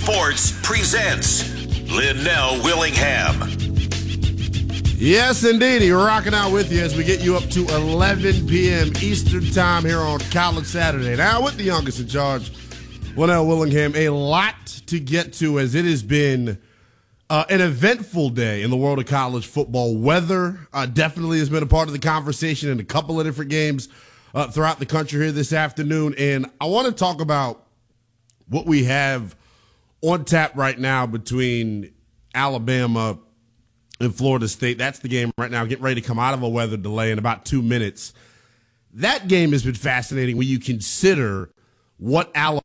Sports presents Linnell Willingham. Yes, indeed. We're rocking out with you as we get you up to 11 p.m. Eastern Time here on College Saturday. Now, with the youngest in charge, Linnell Willingham, a lot to get to as it has been an eventful day in the world of college football. Weather definitely has been a part of the conversation in a couple of different games throughout the country here this afternoon. And I want to talk about what we have on tap right now between Alabama and Florida State. That's the game right now, getting ready to come out of a weather delay in about 2 minutes. That game has been fascinating when you consider what Alabama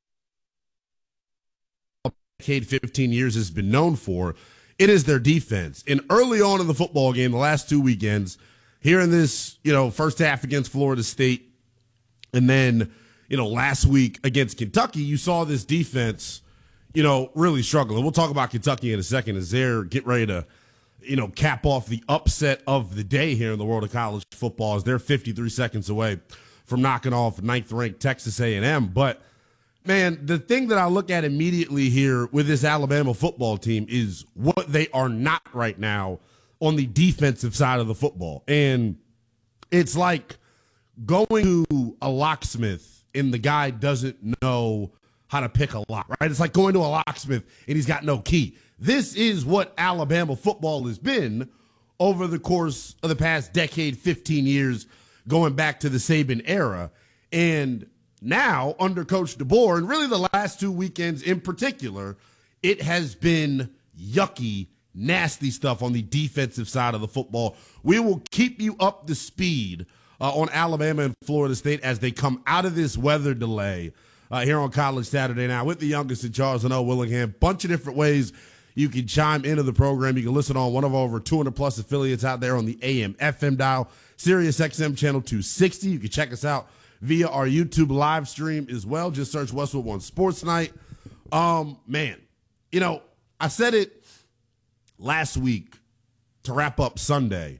15 years has been known for. It is their defense. And early on in the football game, the last 2 weekends, here in this, first half against Florida State, and then, last week against Kentucky, you saw this defense, really struggling. We'll talk about Kentucky in a second as they're getting ready to, cap off the upset of the day here in the world of college football as they're 53 seconds away from knocking off 9th-ranked Texas A&M. But, man, the thing that I look at immediately here with this Alabama football team is what they are not right now on the defensive side of the football. And it's like going to a locksmith and the guy doesn't know how to pick a lock, right? It's like going to a locksmith and he's got no key. This is what Alabama football has been over the course of the past decade, 15 years, going back to the Saban era. And now, under Coach DeBoer, and really the last 2 weekends in particular, it has been yucky, nasty stuff on the defensive side of the football. We will keep you up to speed on Alabama and Florida State as they come out of this weather delay here on College Saturday Now with the youngest in charge, Linnell Willingham. Bunch of different ways you can chime into the program. You can listen on one of over 200-plus affiliates out there on the AM/FM dial, Sirius XM Channel 260. You can check us out via our YouTube live stream as well. Just search Westwood One Sports Night. Man, I said it last week to wrap up Sunday,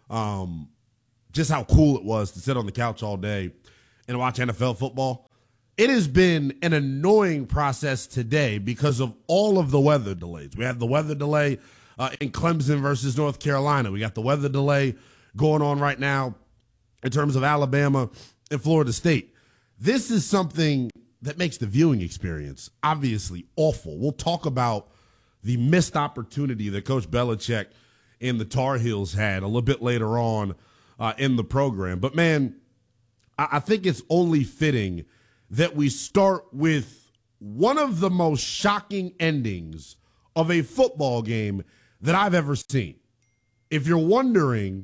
just how cool it was to sit on the couch all day and watch NFL football. It has been an annoying process today because of all of the weather delays. We had the weather delay in Clemson versus North Carolina. We got the weather delay going on right now in terms of Alabama and Florida State. This is something that makes the viewing experience obviously awful. We'll talk about the missed opportunity that Coach Belichick and the Tar Heels had a little bit later on in the program. But, man, I think it's only fitting that we start with one of the most shocking endings of a football game that I've ever seen. If you're wondering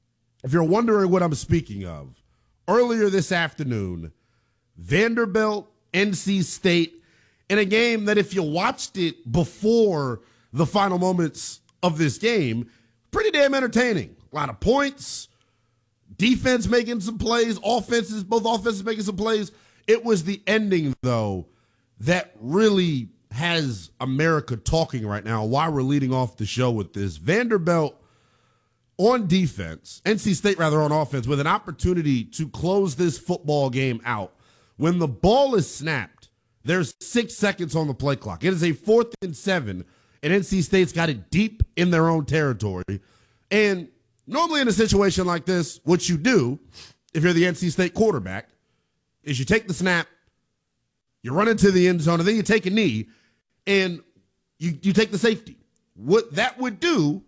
what I'm speaking of, earlier this afternoon, Vanderbilt, NC State, in a game that if you watched it before the final moments of this game, pretty damn entertaining. A lot of points, defense making some plays, both offenses making some plays. It was the ending, though, that really has America talking right now, why we're leading off the show with this. Vanderbilt on defense, NC State rather on offense, with an opportunity to close this football game out. When the ball is snapped, there's 6 seconds on the play clock. It is a 4th and 7, and NC State's got it deep in their own territory. And normally in a situation like this, what you do, if you're the NC State quarterback, is you take the snap, you run into the end zone, and then you take a knee, and you take the safety. What that would do,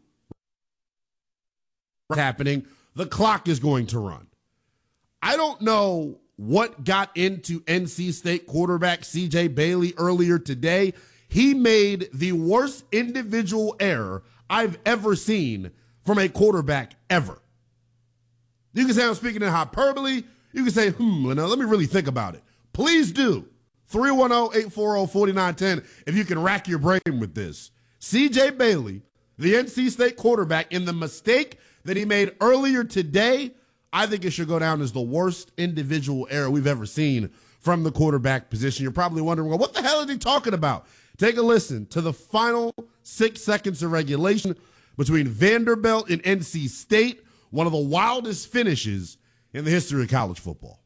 happening, the clock is going to run. I don't know what got into NC State quarterback C.J. Bailey earlier today. He made the worst individual error I've ever seen from a quarterback ever. You can say I'm speaking in hyperbole. You can say, now let me really think about it. Please do. 310-840-4910 if you can rack your brain with this. C.J. Bailey, the NC State quarterback, in the mistake that he made earlier today, I think it should go down as the worst individual error we've ever seen from the quarterback position. You're probably wondering, well, what the hell is he talking about? Take a listen to the final 6 seconds of regulation between Vanderbilt and NC State, one of the wildest finishes in the history of college football.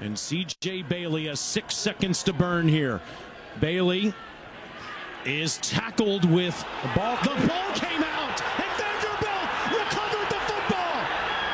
And C.J. Bailey has 6 seconds to burn here. Bailey is tackled with the ball. The ball came out, and Vanderbilt recovered the football.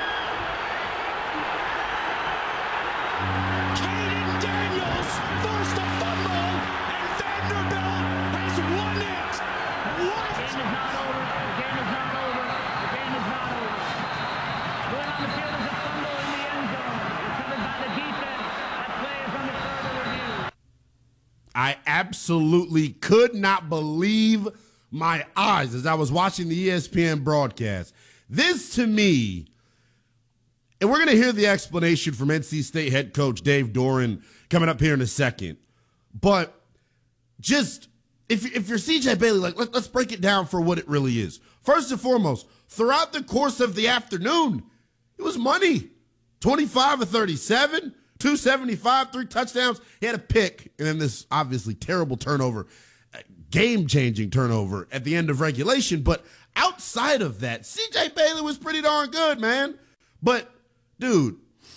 Caden Daniels forced a fumble, and Vanderbilt has won it. What? The game is not over. The game is not over. The game is not over. Going on the field is a fumble in the end zone. Recovered by the defense. That play is under further review. I absolutely could not believe my eyes as I was watching the ESPN broadcast. This to me, and we're going to hear the explanation from NC State head coach Dave Doeren coming up here in a second. But just, if you're CJ Bailey, like let's break it down for what it really is. First and foremost, throughout the course of the afternoon, it was money. 25 of 37. 275, 3 touchdowns. He had a pick, and then this obviously terrible turnover, game-changing turnover at the end of regulation. But outside of that, C.J. Bailey was pretty darn good, man. But, dude,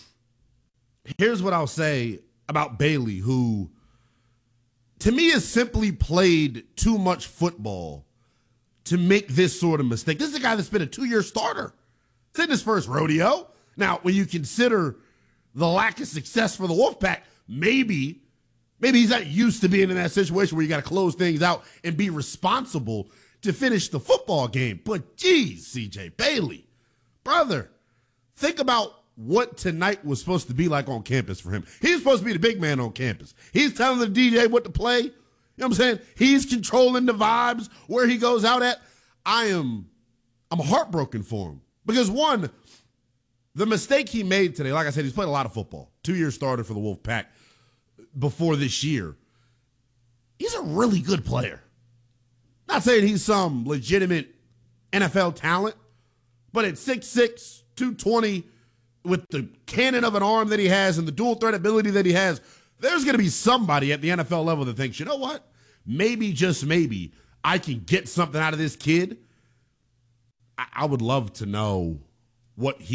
here's what I'll say about Bailey, who, to me, has simply played too much football to make this sort of mistake. This is a guy that's been a 2-year starter. It's in his first rodeo. Now, when you consider the lack of success for the Wolfpack, maybe he's not used to being in that situation where you got to close things out and be responsible to finish the football game. But geez, CJ Bailey, brother, think about what tonight was supposed to be like on campus for him. He's supposed to be the big man on campus. He's telling the DJ what to play. You know what I'm saying? He's controlling the vibes where he goes out at. I'm heartbroken for him because, one, the mistake he made today, like I said, he's played a lot of football. 2-year starter for the Wolfpack before this year. He's a really good player. Not saying he's some legitimate NFL talent, but at 6'6", 220, with the cannon of an arm that he has and the dual threat ability that he has, there's going to be somebody at the NFL level that thinks, you know what? Maybe, just maybe, I can get something out of this kid. I would love to know what he